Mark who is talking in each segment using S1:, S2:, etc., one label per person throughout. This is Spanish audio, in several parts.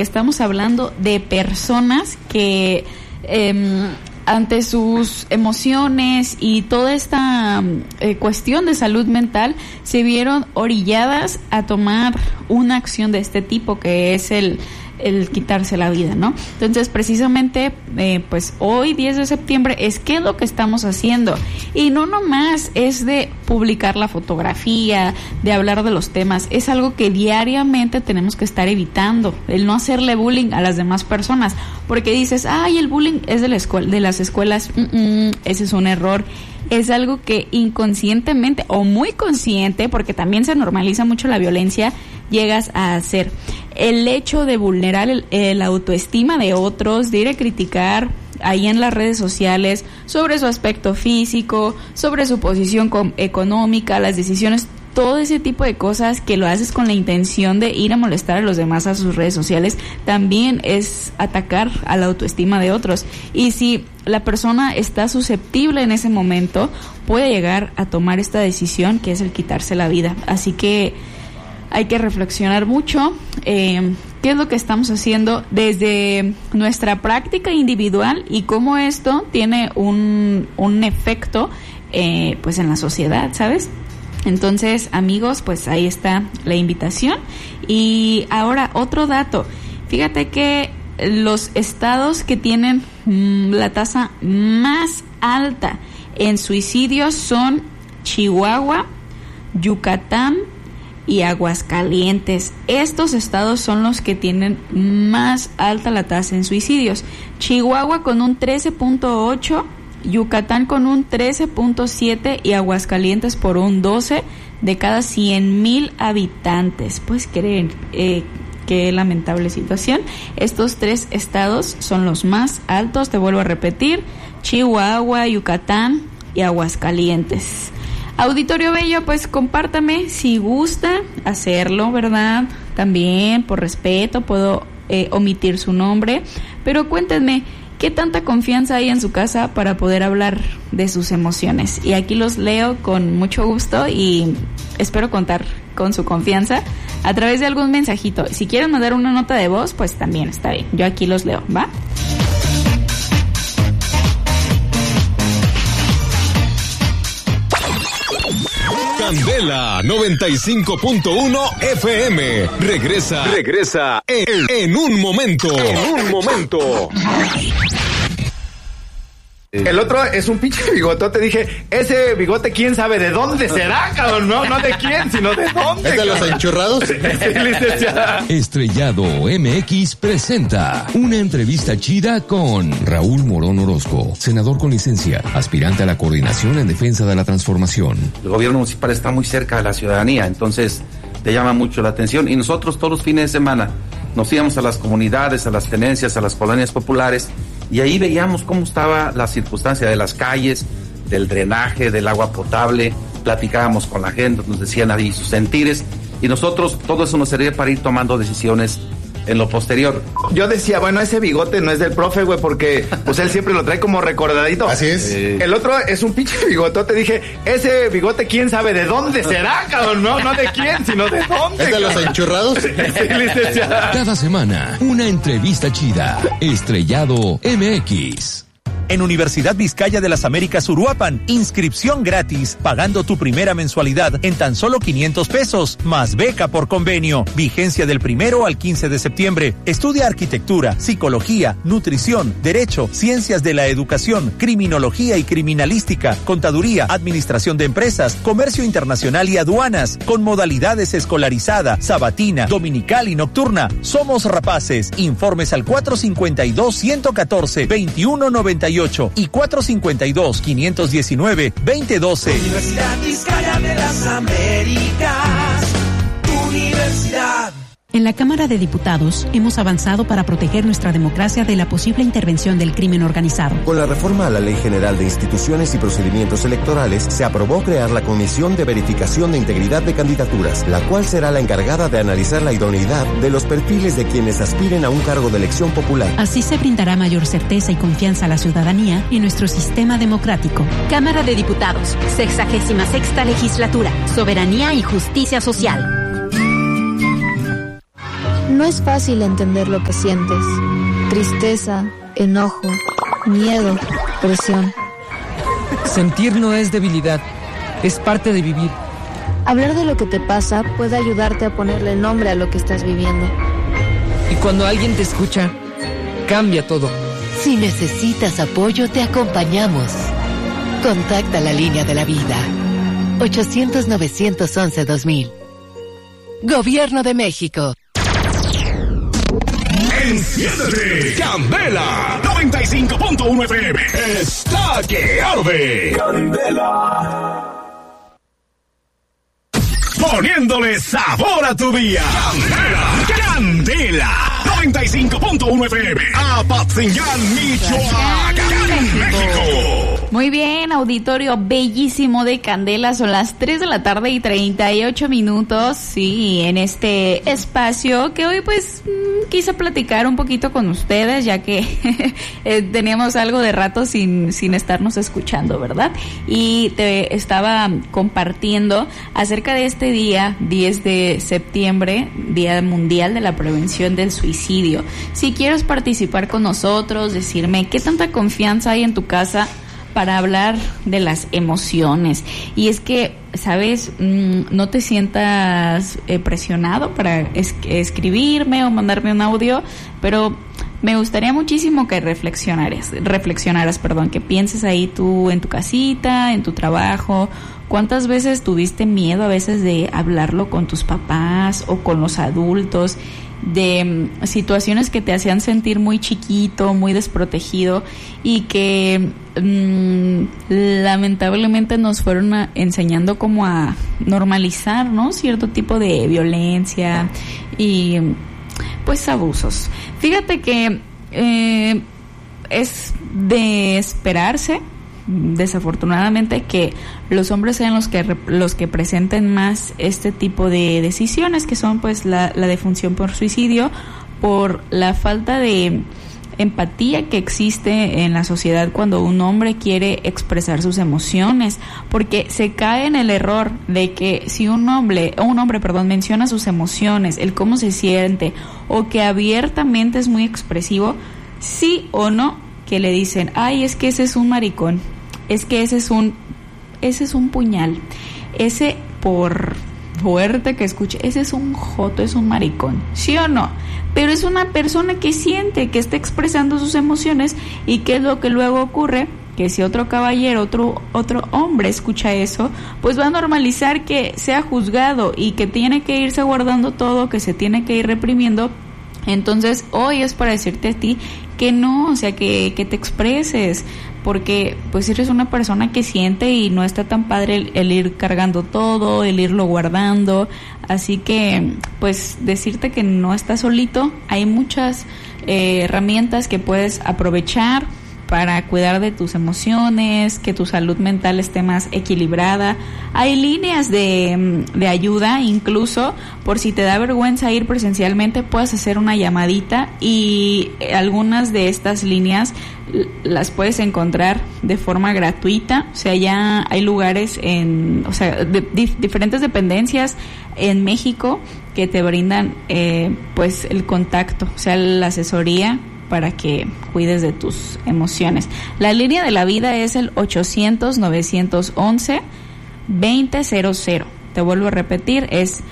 S1: porque estamos hablando de personas que ante sus emociones y toda esta cuestión de salud mental se vieron orilladas a tomar una acción de este tipo, que es el quitarse la vida, ¿no? Entonces, precisamente, pues hoy, 10 de septiembre, ¿qué es lo que estamos haciendo? Y no nomás es de publicar la fotografía, de hablar de los temas, es algo que diariamente tenemos que estar evitando, el no hacerle bullying a las demás personas, porque dices, ay, el bullying es de las escuelas, ese es un error. Es algo que inconscientemente o muy consciente, porque también se normaliza mucho la violencia, llegas a hacer. El hecho de vulnerar la autoestima de otros, de ir a criticar ahí en las redes sociales sobre su aspecto físico, sobre su posición económica, las decisiones, todo ese tipo de cosas que lo haces con la intención de ir a molestar a los demás a sus redes sociales, también es atacar a la autoestima de otros. Y si la persona está susceptible en ese momento, puede llegar a tomar esta decisión, que es el quitarse la vida. Así que hay que reflexionar mucho qué es lo que estamos haciendo desde nuestra práctica individual y cómo esto tiene un efecto pues en la sociedad, ¿sabes? Entonces, amigos, pues ahí está la invitación. Y ahora otro dato, fíjate que los estados que tienen la tasa más alta en suicidios son Chihuahua, Yucatán y Aguascalientes. Estos estados son los que tienen más alta la tasa en suicidios. Chihuahua con un 13.8%, Yucatán con un 13.7% y Aguascalientes por un 12% de cada 100,000 habitantes. Pues creen, qué lamentable situación. Estos 3 estados son los más altos, te vuelvo a repetir: Chihuahua, Yucatán y Aguascalientes. Auditorio Bello, pues compártame si gusta hacerlo, ¿verdad? También, por respeto, puedo omitir su nombre, pero cuéntenme, ¿qué tanta confianza hay en su casa para poder hablar de sus emociones? Y aquí los leo con mucho gusto y espero contar con su confianza a través de algún mensajito. Si quieren mandar una nota de voz, pues también está bien. Yo aquí los leo, ¿va?
S2: Candela 95.1 FM. Regresa en un momento.
S3: El otro es un pinche bigotote. Dije, ese bigote, ¿quién sabe de dónde será, cabrón? No de quién, sino de dónde.
S4: ¿Es de los enchurrados?
S3: Sí, licenciada.
S2: Estrellado MX presenta una entrevista chida con Raúl Morón Orozco, senador con licencia, aspirante a la coordinación en defensa de la transformación.
S5: El gobierno municipal está muy cerca de la ciudadanía, entonces te llama mucho la atención. Y nosotros todos los fines de semana nos íbamos a las comunidades, a las tenencias, a las colonias populares, y ahí veíamos cómo estaba la circunstancia de las calles, del drenaje, del agua potable. Platicábamos con la gente, nos decían ahí sus sentires, y nosotros todo eso nos servía para ir tomando decisiones en lo posterior.
S3: Yo decía, bueno, ese bigote no es del profe, güey, porque pues él siempre lo trae como recordadito.
S4: Así es.
S3: El otro es un pinche bigotote. Dije, ese bigote, ¿quién sabe de dónde será, cabrón? No de quién, sino de dónde.
S4: ¿Es de los enchurrados?
S3: Sí, licenciada.
S2: Cada semana, una entrevista chida. Estrellado MX.
S6: En Universidad Vizcaya de las Américas Uruapan, inscripción gratis, pagando tu primera mensualidad en tan solo 500 pesos, más beca por convenio. Vigencia del 1 al 15 de septiembre. Estudia arquitectura, psicología, nutrición, derecho, ciencias de la educación, criminología y criminalística, contaduría, administración de empresas, comercio internacional y aduanas, con modalidades escolarizada, sabatina, dominical y nocturna. Somos rapaces. Informes al 452-114-2198 y 452-519-2012.
S7: Universidad Vizcaya de las Américas, Universidad.
S8: En la Cámara de Diputados hemos avanzado para proteger nuestra democracia de la posible intervención del crimen organizado.
S9: Con la reforma a la Ley General de Instituciones y Procedimientos Electorales, se aprobó crear la Comisión de Verificación de Integridad de Candidaturas, la cual será la encargada de analizar la idoneidad de los perfiles de quienes aspiren a un cargo de elección popular.
S8: Así se brindará mayor certeza y confianza a la ciudadanía en nuestro sistema democrático.
S10: Cámara de Diputados, 66ª Legislatura, Soberanía y Justicia Social.
S4: No es fácil entender lo que sientes. Tristeza, enojo, miedo, presión.
S11: Sentir no es debilidad, es parte de vivir.
S4: Hablar de lo que te pasa puede ayudarte a ponerle nombre a lo que estás viviendo.
S11: Y cuando alguien te escucha, cambia todo.
S12: Si necesitas apoyo, te acompañamos. Contacta la línea de la vida. 800-911-2000. Gobierno de México.
S13: Enciéndete, Candela 95.1 FM está que arde. Candela. Poniéndole sabor a tu día. Candela 95.1 FM. Apatzingán, Michoacán, México.
S1: Muy bien, auditorio bellísimo de Candela, son las 3 de la tarde y 38 minutos, sí, en este espacio que hoy pues quise platicar un poquito con ustedes, ya que teníamos algo de rato sin estarnos escuchando, ¿verdad? Y te estaba compartiendo acerca de este día, 10 de septiembre, Día Mundial de la Prevención del Suicidio. Si quieres participar con nosotros, decirme qué tanta confianza hay en tu casa para hablar de las emociones. Y es que, ¿sabes? No te sientas presionado para escribirme o mandarme un audio, pero me gustaría muchísimo que reflexionaras, que pienses ahí tú en tu casita, en tu trabajo. ¿Cuántas veces tuviste miedo a veces de hablarlo con tus papás o con los adultos? De situaciones que te hacían sentir muy chiquito, muy desprotegido y que lamentablemente nos fueron enseñando como a normalizar, ¿no? Cierto tipo de violencia y pues abusos. Fíjate que es de esperarse, desafortunadamente, que los hombres sean los que presenten más este tipo de decisiones, que son pues la defunción por suicidio, por la falta de empatía que existe en la sociedad cuando un hombre quiere expresar sus emociones, porque se cae en el error de que si un hombre menciona sus emociones, el cómo se siente, o que abiertamente es muy expresivo, sí o no, que le dicen, ay, es que ese es un maricón, es que ese es un puñal, ese, por fuerte que escuche, ese es un joto, es un maricón, ¿sí o no? Pero es una persona que siente, que está expresando sus emociones. ¿Y qué es lo que luego ocurre? Que si otro caballero, otro hombre escucha eso, pues va a normalizar que sea juzgado y que tiene que irse guardando todo, que se tiene que ir reprimiendo. Entonces hoy es para decirte a ti que no, o sea, que te expreses, porque pues eres una persona que siente y no está tan padre el ir cargando todo, el irlo guardando. Así que pues decirte que no estás solito, hay muchas herramientas que puedes aprovechar para cuidar de tus emociones, que tu salud mental esté más equilibrada. Hay líneas de ayuda, incluso por si te da vergüenza ir presencialmente, puedes hacer una llamadita, y algunas de estas líneas las puedes encontrar de forma gratuita. O sea, ya hay lugares diferentes dependencias en México que te brindan pues el contacto, o sea, la asesoría para que cuides de tus emociones. La línea de la vida es el 800-911-2000. Te vuelvo a repetir, es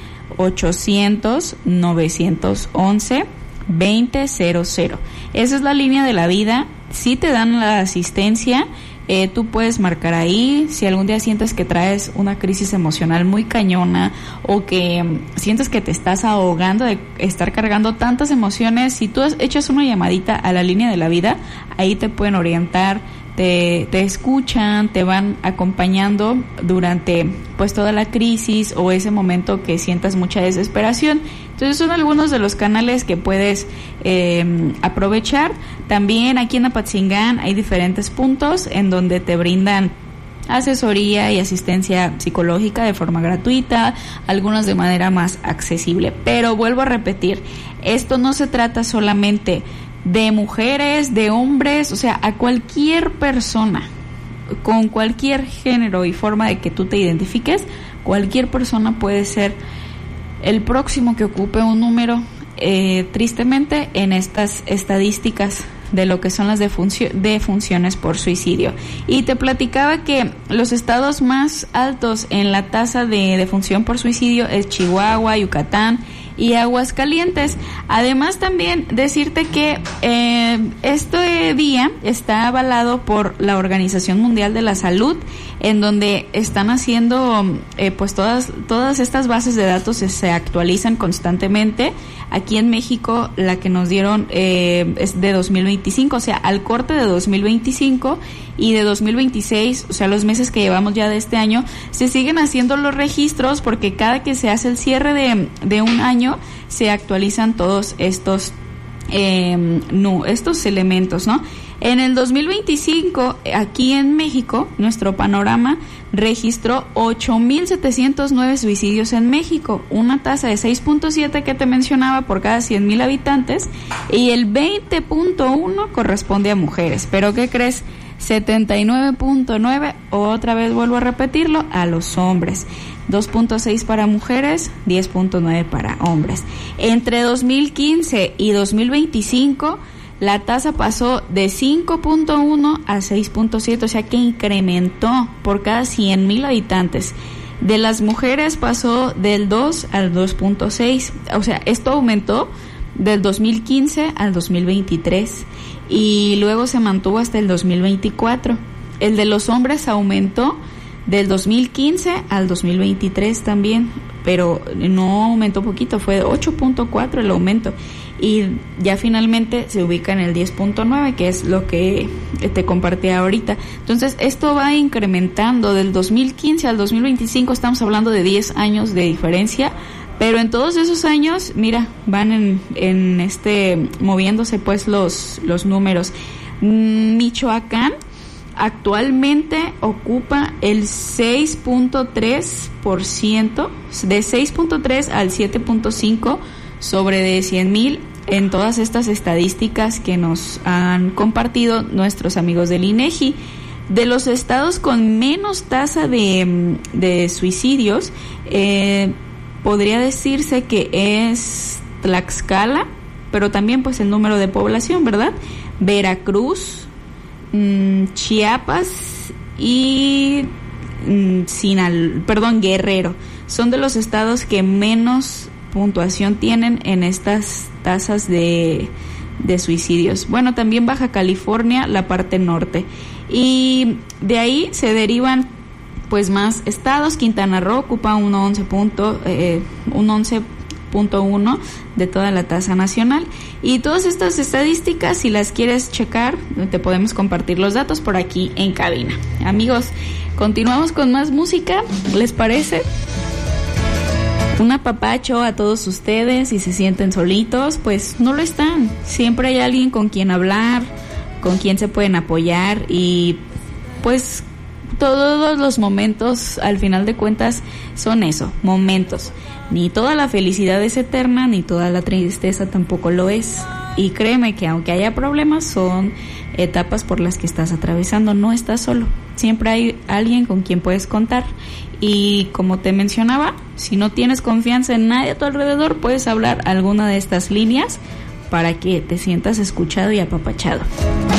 S1: 800-911-2000. Esa es la línea de la vida. Si te dan la asistencia, tú puedes marcar ahí. Si algún día sientes que traes una crisis emocional muy cañona, o que sientes que te estás ahogando de estar cargando tantas emociones, si tú echas una llamadita a la línea de la vida, ahí te pueden orientar, te escuchan, te van acompañando durante pues toda la crisis o ese momento que sientas mucha desesperación. Entonces son algunos de los canales que puedes aprovechar. También aquí en Apatzingán hay diferentes puntos en donde te brindan asesoría y asistencia psicológica de forma gratuita, algunas de manera más accesible. Pero vuelvo a repetir, esto no se trata solamente de mujeres, de hombres, o sea, a cualquier persona, con cualquier género y forma de que tú te identifiques, cualquier persona puede ser el próximo que ocupe un número tristemente en estas estadísticas de lo que son las defunciones por suicidio. Y te platicaba que los estados más altos en la tasa de defunción por suicidio es Chihuahua, Yucatán y Aguascalientes. Además, también decirte que este día está avalado por la Organización Mundial de la Salud, en donde están haciendo pues todas estas bases de datos se actualizan constantemente. Aquí en México la que nos dieron es de 2025, o sea, al corte de 2025 y de 2026, o sea, los meses que llevamos ya de este año, se siguen haciendo los registros porque cada que se hace el cierre de un año se actualizan todos estos estos elementos, ¿no? En el 2025, aquí en México, nuestro panorama registró 8,709 suicidios en México, una tasa de 6.7 que te mencionaba por cada 100,000 habitantes, y el 20.1 corresponde a mujeres. ¿Pero qué crees? 79.9, otra vez vuelvo a repetirlo, a los hombres. 2.6 para mujeres, 10.9 para hombres. Entre 2015 y 2025, la tasa pasó de 5.1 a 6.7, o sea que incrementó por cada 100,000 habitantes. De las mujeres pasó del 2 al 2.6, o sea, esto aumentó del 2015 al 2023 y luego se mantuvo hasta el 2024. El de los hombres aumentó del 2015 al 2023 también, pero no aumentó poquito, fue 8.4 el aumento, y ya finalmente se ubica en el 10.9, que es lo que te compartí ahorita. Entonces esto va incrementando del 2015 al 2025, estamos hablando de 10 años de diferencia, pero en todos esos años, mira, van en moviéndose pues los números. Michoacán actualmente ocupa el 6.3%, de 6.3 al 7.5 sobre de 100,000 en todas estas estadísticas que nos han compartido nuestros amigos del INEGI. De los estados con menos tasa de suicidios, podría decirse que es Tlaxcala, pero también pues el número de población, ¿verdad? Veracruz, Chiapas y Guerrero son de los estados que menos puntuación tienen en estas tasas de suicidios. Bueno, también Baja California, la parte norte, y de ahí se derivan pues más estados. Quintana Roo ocupa un 11.1 de toda la tasa nacional. Y todas estas estadísticas, si las quieres checar, te podemos compartir los datos por aquí en cabina. Amigos, continuamos con más música, ¿les parece? Un apapacho a todos ustedes. Si se sienten solitos, pues no lo están. Siempre hay alguien con quien hablar, con quien se pueden apoyar, y pues todos los momentos, al final de cuentas, son eso, momentos. Ni toda la felicidad es eterna, ni toda la tristeza tampoco lo es. Y créeme que aunque haya problemas, son etapas por las que estás atravesando, no estás solo. Siempre hay alguien con quien puedes contar. Y como te mencionaba, si no tienes confianza en nadie a tu alrededor, puedes hablar alguna de estas líneas para que te sientas escuchado y apapachado.